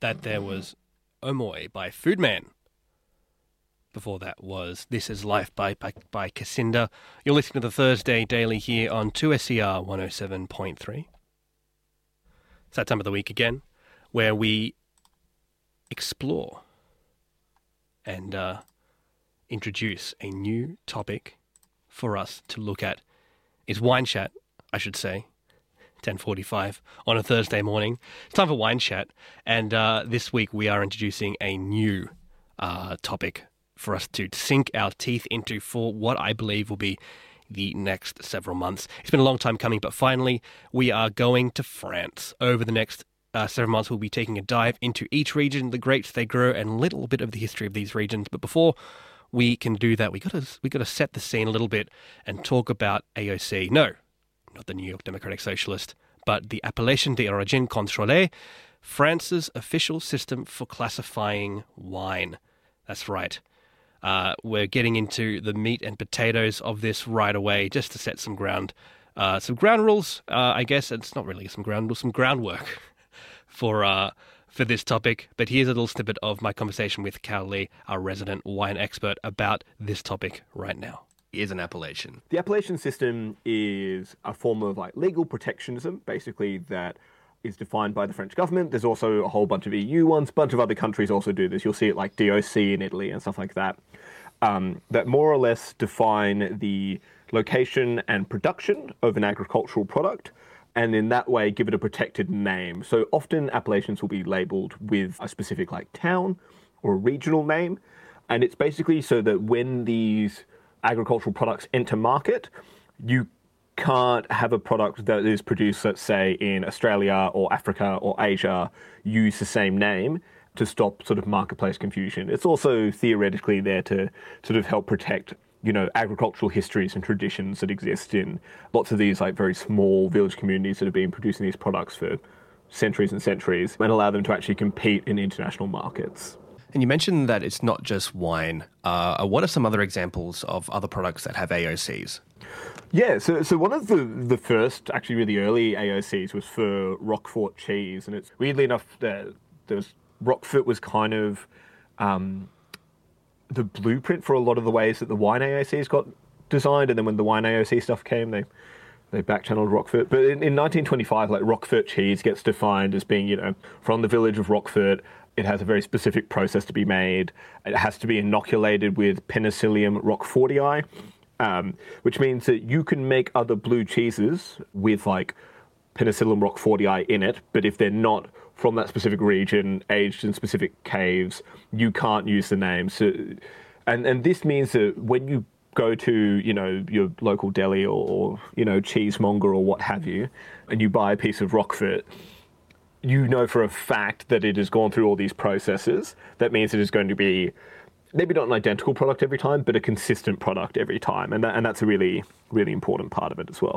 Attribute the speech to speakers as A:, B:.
A: that there was Omoy by Foodman. Before that was This Is Life by Cassinda. You're listening to the Thursday Daily here on 2SER 107.3. It's that time of the week again where we explore and introduce a new topic for us to look at. It's Wine Chat, I should say. 10:45 on a Thursday morning. It's time for Wine Chat, and this week we are introducing a new topic for us to sink our teeth into for what I believe will be the next several months. It's been a long time coming, but finally we are going to France. Over the next several months we'll be taking a dive into each region, the grapes they grow, and a little bit of the history of these regions. But before we can do that, we got to set the scene a little bit and talk about AOC. No, not the New York Democratic Socialist, but the Appellation d'Origine Contrôlée, France's official system for classifying wine. That's right. We're getting into the meat and potatoes of this right away, just to set some ground rules. I guess it's not really some ground rules, some groundwork for this topic. But here's a little snippet of my conversation with Cal Lee, our resident wine expert, about this topic right now. Is an appellation.
B: The appellation system is a form of legal protectionism, basically, that is defined by the French government. There's also a whole bunch of EU ones. A bunch of other countries also do this. You'll see it like DOC in Italy and stuff like that, that more or less define the location and production of an agricultural product, and in that way give it a protected name. So often appellations will be labelled with a specific town or a regional name, and it's basically so that when these agricultural products enter market, you can't have a product that is produced, let's say, in Australia or Africa or Asia, use the same name to stop sort of marketplace confusion. It's also theoretically there to sort of help protect, agricultural histories and traditions that exist in lots of these very small village communities that have been producing these products for centuries and centuries, and allow them to actually compete in international markets.
A: And you mentioned that it's not just wine. What are some other examples of other products that have AOCs?
B: Yeah, so one of the first, actually really early AOCs was for Roquefort cheese. And it's weirdly enough that Roquefort was kind of the blueprint for a lot of the ways that the wine AOCs got designed. And then when the wine AOC stuff came, they back-channeled Roquefort. But in 1925, Roquefort cheese gets defined as being, from the village of Roquefort. It has a very specific process to be made. It has to be inoculated with Penicillium roquefortii, which means that you can make other blue cheeses with Penicillium roquefortii in it, but if they're not from that specific region, aged in specific caves, you can't use the name. So, and this means that when you go to, your local deli or cheesemonger or what have you, and you buy a piece of Roquefort, you know for a fact that it has gone through all these processes. That means it is going to be maybe not an identical product every time, but a consistent product every time. And that's a really, really important part of it as well.